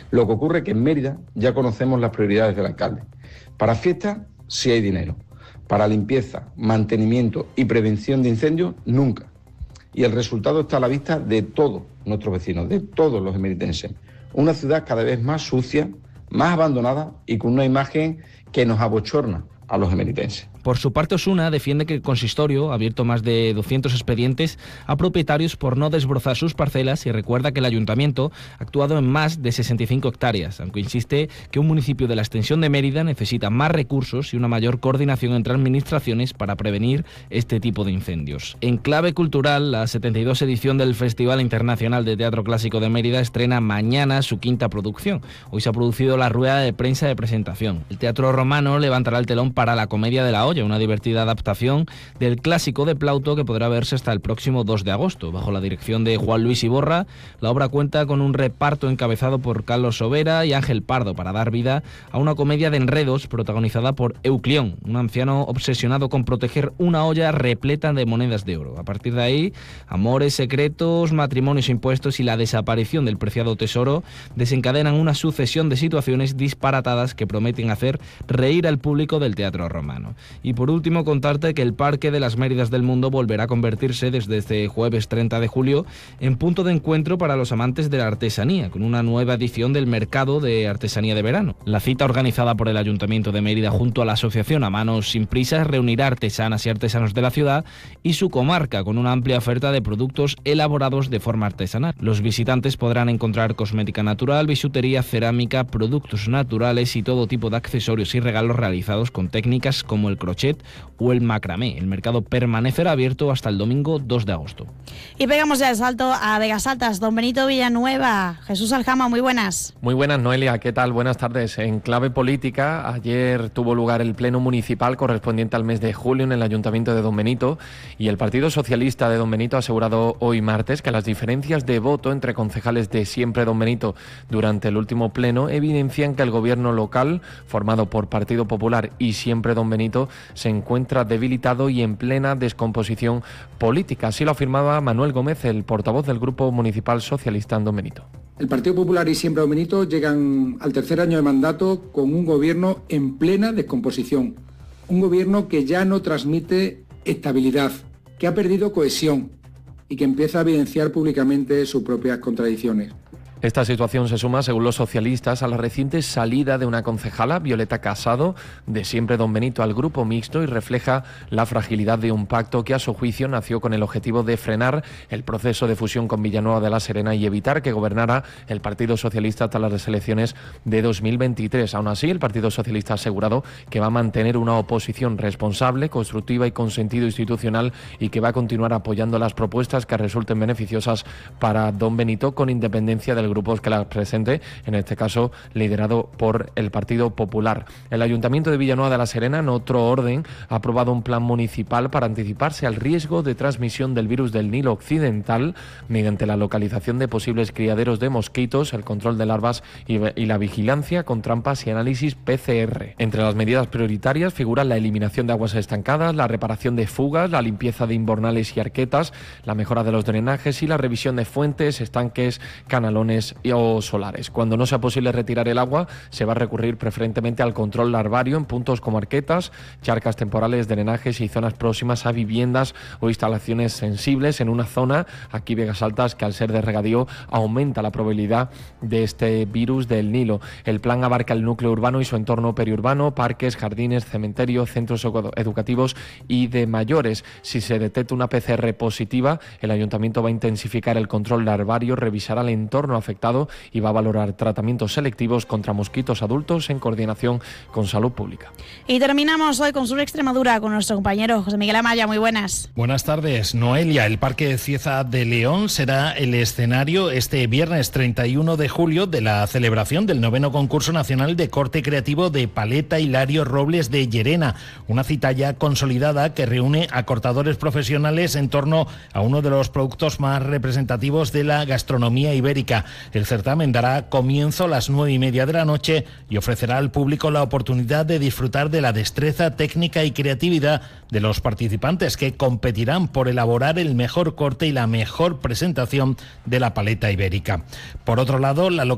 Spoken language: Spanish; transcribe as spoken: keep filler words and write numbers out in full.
Lo que ocurre es que en Mérida ya conocemos las prioridades del alcalde. Para fiestas sí hay dinero, para limpieza, mantenimiento y prevención de incendios nunca. Y el resultado está a la vista de todos nuestros vecinos, de todos los emeritenses. Una ciudad cada vez más sucia, más abandonada y con una imagen que nos abochorna a los emeritenses. Por su parte, Osuna defiende que el consistorio ha abierto más de doscientos expedientes a propietarios por no desbrozar sus parcelas y recuerda que el ayuntamiento ha actuado en más de sesenta y cinco hectáreas, aunque insiste que un municipio de la extensión de Mérida necesita más recursos y una mayor coordinación entre administraciones para prevenir este tipo de incendios. En clave cultural, la setenta y dos edición del Festival Internacional de Teatro Clásico de Mérida estrena mañana su quinta producción. Hoy se ha producido la rueda de prensa de presentación. El Teatro Romano levantará el telón para La Comedia de la Olla, una divertida adaptación del clásico de Plauto que podrá verse hasta el próximo dos de agosto. Bajo la dirección de Juan Luis Iborra, la obra cuenta con un reparto encabezado por Carlos Sobera y Ángel Pardo para dar vida a una comedia de enredos protagonizada por Euclión, un anciano obsesionado con proteger una olla repleta de monedas de oro. A partir de ahí, amores secretos, matrimonios impuestos y la desaparición del preciado tesoro desencadenan una sucesión de situaciones disparatadas que prometen hacer reír al público del Teatro Romano. Y por último, contarte que el Parque de las Méridas del Mundo volverá a convertirse desde este jueves treinta de julio en punto de encuentro para los amantes de la artesanía, con una nueva edición del Mercado de Artesanía de Verano. La cita, organizada por el Ayuntamiento de Mérida junto a la asociación A Manos Sin Prisas, reunirá artesanas y artesanos de la ciudad y su comarca con una amplia oferta de productos elaborados de forma artesanal. Los visitantes podrán encontrar cosmética natural, bisutería, cerámica, productos naturales y todo tipo de accesorios y regalos realizados con técnicas como el crochet o el macramé. El mercado permanecerá abierto hasta el domingo dos de agosto. Y pegamos ya el salto a Vegas Altas. Don Benito Villanueva, Jesús Aljama, muy buenas. Muy buenas, Noelia, ¿qué tal? Buenas tardes. En clave política, ayer tuvo lugar el pleno municipal correspondiente al mes de julio en el Ayuntamiento de Don Benito y el Partido Socialista de Don Benito ha asegurado hoy martes que las diferencias de voto entre concejales de Siempre Don Benito durante el último pleno evidencian que el gobierno local, formado por Partido Popular y Siempre Don Benito, se encuentra debilitado y en plena descomposición política. Así lo afirmaba Manuel Gómez, el portavoz del Grupo Municipal Socialista en Don Benito. El Partido Popular y Siempre Don Benito llegan al tercer año de mandato con un gobierno en plena descomposición. Un gobierno que ya no transmite estabilidad, que ha perdido cohesión y que empieza a evidenciar públicamente sus propias contradicciones. Esta situación se suma, según los socialistas, a la reciente salida de una concejala, Violeta Casado, de Siempre Don Benito al grupo mixto y refleja la fragilidad de un pacto que a su juicio nació con el objetivo de frenar el proceso de fusión con Villanueva de la Serena y evitar que gobernara el Partido Socialista hasta las elecciones de dos mil veintitrés. Aún así, el Partido Socialista ha asegurado que va a mantener una oposición responsable, constructiva y con sentido institucional y que va a continuar apoyando las propuestas que resulten beneficiosas para Don Benito con independencia del grupos que las presente, en este caso liderado por el Partido Popular. El Ayuntamiento de Villanueva de la Serena, en otro orden, ha aprobado un plan municipal para anticiparse al riesgo de transmisión del virus del Nilo Occidental mediante la localización de posibles criaderos de mosquitos, el control de larvas y, y la vigilancia con trampas y análisis P C R. Entre las medidas prioritarias figuran la eliminación de aguas estancadas, la reparación de fugas, la limpieza de invernales y arquetas, la mejora de los drenajes y la revisión de fuentes, estanques, canalones o solares. Cuando no sea posible retirar el agua, se va a recurrir preferentemente al control larvario en puntos como arquetas, charcas temporales, drenajes y zonas próximas a viviendas o instalaciones sensibles en una zona, aquí Vegas Altas, que al ser de regadío aumenta la probabilidad de este virus del Nilo. El plan abarca el núcleo urbano y su entorno periurbano, parques, jardines, cementerios, centros educativos y de mayores. Si se detecta una P C R positiva, el ayuntamiento va a intensificar el control larvario, revisará el entorno afectado y va a valorar tratamientos selectivos contra mosquitos adultos en coordinación con Salud Pública. Y terminamos hoy con Sur Extremadura con nuestro compañero José Miguel Amaya. Muy buenas. Buenas tardes, Noelia. El Parque Cieza de León será el escenario este viernes treinta y uno de julio de la celebración del noveno concurso nacional de corte creativo de paleta Hilario Robles de Llerena, una cita ya consolidada que reúne a cortadores profesionales en torno a uno de los productos más representativos de la gastronomía ibérica. El certamen dará comienzo a las nueve y media de la noche y ofrecerá al público la oportunidad de disfrutar de la destreza, técnica y creatividad de los participantes que competirán por elaborar el mejor corte y la mejor presentación de la paleta ibérica. Por otro lado, la